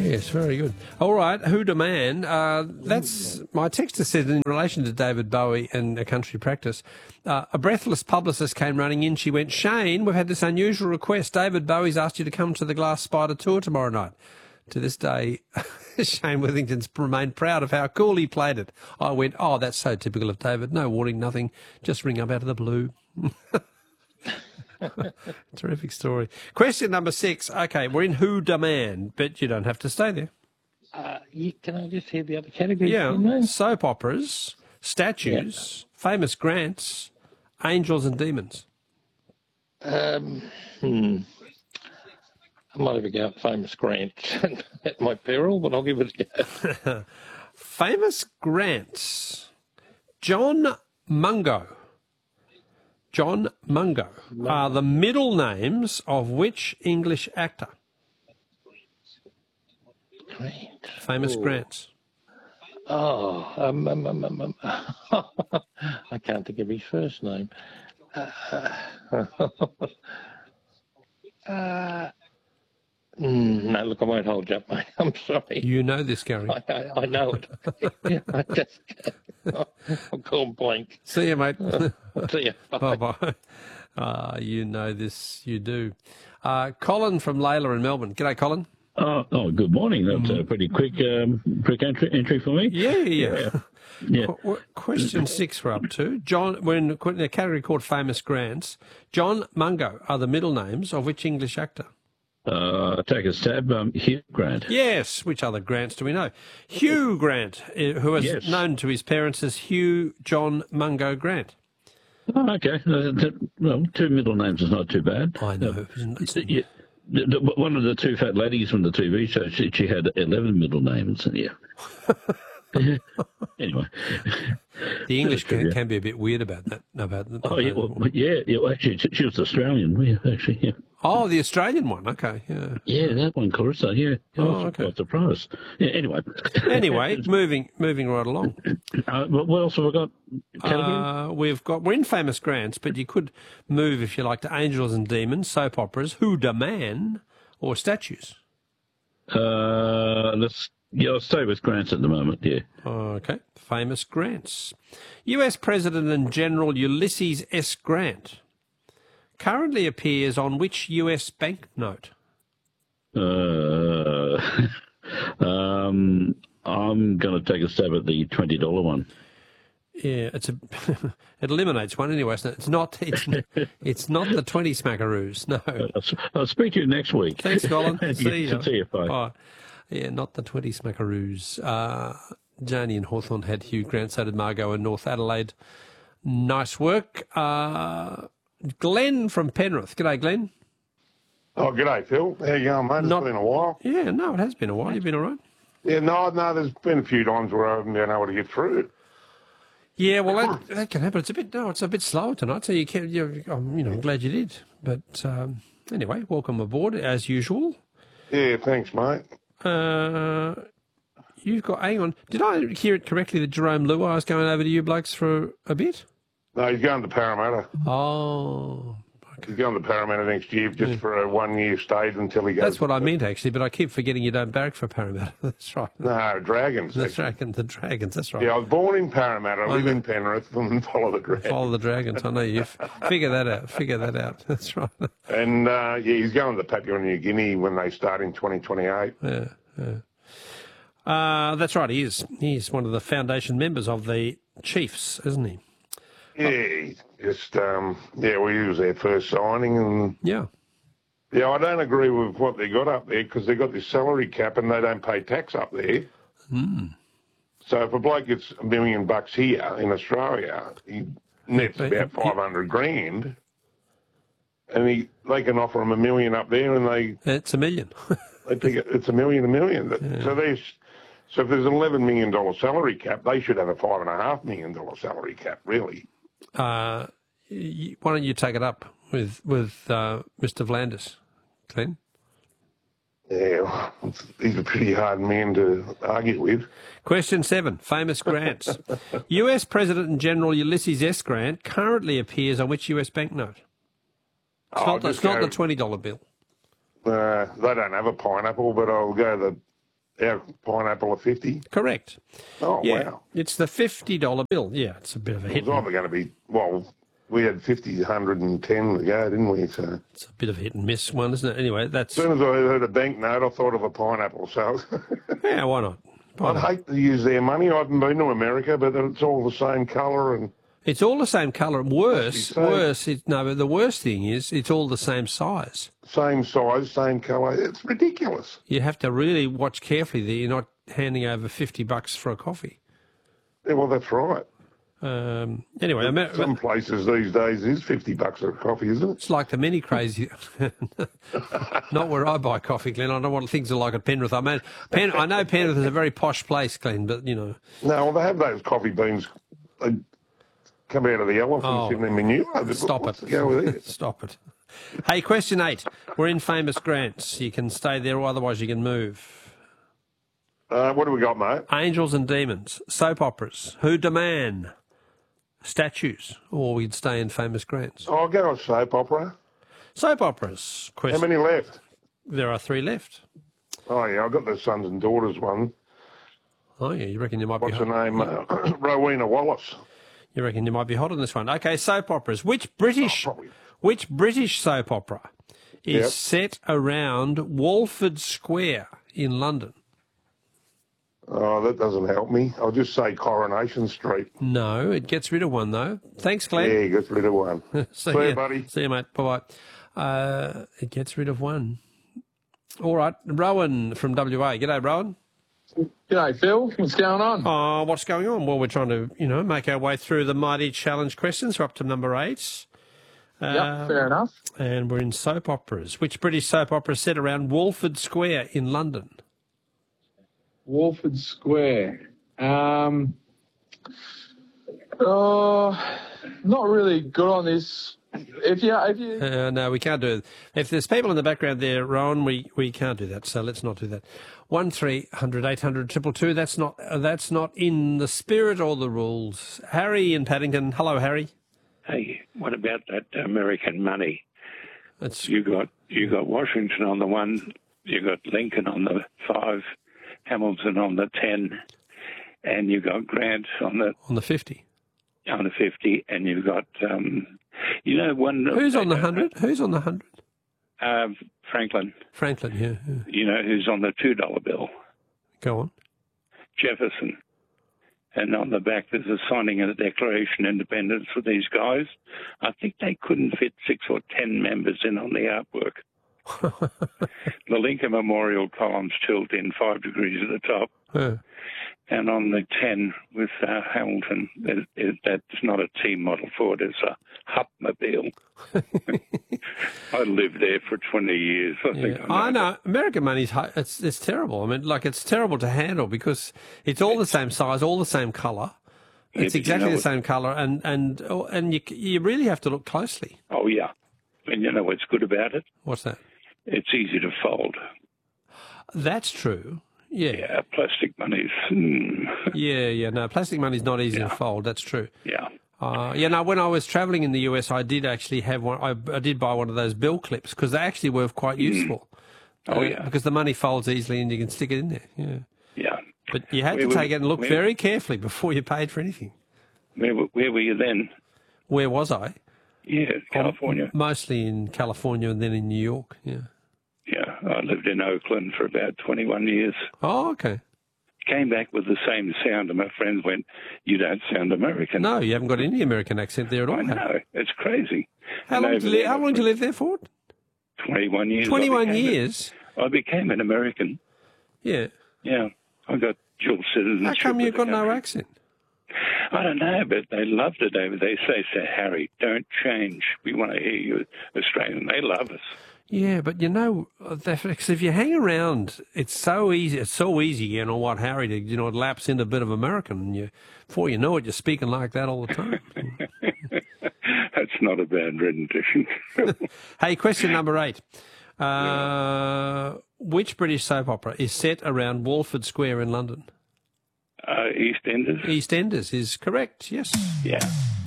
Yes, very good. All right, Who Da Man? That's my texter said in relation to David Bowie and A Country Practice. A breathless publicist came running in. She went, Shane, we've had this unusual request. David Bowie's asked you to come to the Glass Spider tour tomorrow night. To this day, Shane Withington's remained proud of how cool he played it. I went, oh, that's so typical of David. No warning, nothing. Just ring up out of the blue. Terrific story. Question number 6. Okay, we're in Who Da Man, but you don't have to stay there. Can I just hear the other categories? Yeah, soap operas, statues, famous grants, angels and demons. I might have a go at famous grants at my peril, but I'll give it a go. Famous grants. John Mungo. John Mungo are the middle names of which English actor? Grant. Famous grants. Oh, I can't think of his first name. No, look, I won't hold you up, mate. I'm sorry. You know this, Gary. I know it. I'm going blank. See you, mate. See you. Bye. Bye-bye. You know this, you do. Colin from Layla in Melbourne. G'day, Colin. Oh, good morning. That's a pretty quick entry for me. Yeah. Question 6 we're up to. We're in a category called famous grants. John Mungo are the middle names of which English actor? Take a stab. Hugh Grant. Yes. Which other Grants do we know? Hugh Grant, who is known to his parents as Hugh John Mungo Grant. Oh, okay. Well, 2 middle names is not too bad. I know. One of the 2 fat ladies from the TV show, she had 11 middle names. Yeah. Anyway, the English can be a bit weird about that. Actually, she was Australian. Yeah. Oh, the Australian one. Okay. Yeah, that one, Clarissa. Yeah. I was quite surprised. Yeah. Anyway, moving right along. What else have we got? We're in famous grants, but you could move if you like to angels and demons, soap operas, Who Da Man, or statues. I'll stay with grants at the moment, yeah. Okay, famous grants. US President and General Ulysses S. Grant currently appears on which US banknote? I'm going to take a stab at the $20 one. Yeah, it eliminates one anyway. So it's not the 20 smackaroos. No. I'll speak to you next week. Thanks, Colin. See you. See you. Bye. Yeah, not the 20 smackaroos. Janie and Hawthorne had Hugh Grant, so did Margot in North Adelaide. Nice work. Glenn from Penrith. G'day, Glenn. Oh, g'day, Phil. How you going, mate? It's been a while. Yeah, no, it has been a while. You've been all right? Yeah, no, there's been a few times where I haven't been able to get through it. Yeah, well, that can happen. It's a bit slower tonight, so I'm glad you did. But anyway, welcome aboard, as usual. Yeah, thanks, mate. Hang on, did I hear it correctly that Jerome Luai is going over to you blokes for a bit? No, he's going to Parramatta. Oh. Okay. He's going to Parramatta next year just for a 1-year stay until he goes. That's what I meant, actually, but I keep forgetting you don't barrack for Parramatta. That's right. No, Dragons. The Dragons, that's right. Yeah, I was born in Parramatta, live in Penrith, and follow the Dragons. Follow the Dragons, I know you. Figure that out. That's right. And, he's going to Papua New Guinea when they start in 2028. Yeah. That's right, he is. He's one of the foundation members of the Chiefs, isn't he? Yeah, he was their first signing. And yeah, I don't agree with what they got up there because they got this salary cap and they don't pay tax up there. Mm. So if a bloke gets $1 million here in Australia, he nets about 500 grand, and they can offer him $1 million up there, and it's $1 million. they think it's $1 million. Yeah. So if there's an $11 million salary cap, they should have a $5.5 million salary cap, really. Why don't you take it up with Mr. Vlandis, Glenn? Yeah, he's a pretty hard man to argue with. Question 7, famous grants. US President and General Ulysses S. Grant currently appears on which US banknote? It's not the $20 bill. They don't have a pineapple, but I'll go the our pineapple at 50? Correct. Oh, Yeah, wow. it's the $50 bill. Yeah, it's a bit of a It hit. was either going to be, well, we had 50, 110 to go, didn't we? So It's a bit of a hit and miss one, isn't it? Anyway, that's... as soon as I heard a banknote, I thought of a pineapple. So Yeah, why not? Why I'd not? hate to use their money. I haven't been to America, but it's all the same colour and It's all the same colour. Worse, Must be so. no, but the worst thing is it's all the same size. same size, same colour. It's ridiculous. You have to really watch carefully that you're not handing over $50 for a coffee. Yeah, well, that's right. Anyway, Some places these days is $50 a coffee, isn't it? it's like the many crazy. Not where I buy coffee, Glenn. I don't know what things are like at Penrith. I know Penrith is a very posh place, Glenn, but you know. No, well, they have those coffee beans. They come out of the elephants in their manure. Stop What's it. the go with it? Stop it. Hey, question 8. We're in Famous Grants. You can stay there, or otherwise you can move. What do we got, mate? Angels and demons, soap operas, Who Da Man, statues, or we'd stay in Famous Grants. I'll go with soap opera. Soap operas. How Question. many left? There are 3 left. Oh, yeah, I've got the sons and daughters one. Oh yeah, you reckon you might What's be her hot? name? Rowena Wallace. You reckon you might be hot on this one? Okay, soap operas. Which British soap opera is set around Walford Square in London? Oh, that doesn't help me. I'll just say Coronation Street. No, it gets rid of one though. Thanks, Glenn. Yeah, gets rid of one. See See ya. you, buddy. See you, mate. Bye-bye. It gets rid of one. All right. Rowan from WA. G'day, Rowan. G'day, Phil. What's going on? Oh, what's going on? Well, we're trying to, make our way through the mighty challenge questions. We're up to number 8. Yep, fair enough. And we're in soap operas. Which British soap opera is set around Walford Square in London? Walford Square. Not really good on this. If you No, we can't do it. If there's people in the background there, Rowan, we can't do that. So let's not do that. 1300 800 222. That's not in the spirit or the rules. Harry in Paddington. Hello, Harry. Hey, what about that American money? It's You got Washington on the 1, you got Lincoln on the 5, Hamilton on the 10, and you got Grant on the 50. 50, and you've got one. Who's on the 100? Who's on the 100? Franklin. Franklin. Yeah. You know who's on the $2 bill? Go on. Jefferson. And on the back, there's a signing of the Declaration of Independence for these guys. I think they couldn't fit 6 or 10 members in on the artwork. The Lincoln Memorial columns tilt in 5 degrees at the top. Yeah. And on the 10 with Hamilton, that's not a team model Ford, it's a Hupmobile. I lived there for 20 years. I know. American money's it's terrible. I mean, it's terrible to handle because it's all the same size, all the same colour. It's exactly the same colour, and you really have to look closely. Oh, yeah. And you know what's good about it? What's that? It's easy to fold. That's true. Yeah. Yeah, plastic money's... Yeah. No, plastic money's not easy to fold. That's true. Yeah. When I was travelling in the US, I did actually have one. I did buy one of those bill clips because they actually were quite useful. Oh, yeah. Because the money folds easily and you can stick it in there. Yeah. Yeah. But you had to take it and look very carefully before you paid for anything. Where were you then? Where was I? Yeah, California. Mostly in California and then in New York. Yeah. Yeah, I lived in Oakland for about 21 years. Oh, okay. Came back with the same sound, and my friends went, "You don't sound American." No, you haven't got any American accent there at all. I know. It's crazy. How long did you live there for? 21 years. 21 years? I became an American. Yeah. Yeah. I got dual citizenship. How come you've got no accent? I don't know, but they loved it over there. They say, Harry, don't change. We want to hear you Australian. They love us. Yeah, but if you hang around, it's so easy. It's so easy, what Harry did. It lapse into a bit of American, and before you know it, you're speaking like that all the time. That's not a bad rendition. Hey, question number 8. Which British soap opera is set around Walford Square in London? EastEnders. EastEnders is correct. Yes. Yeah.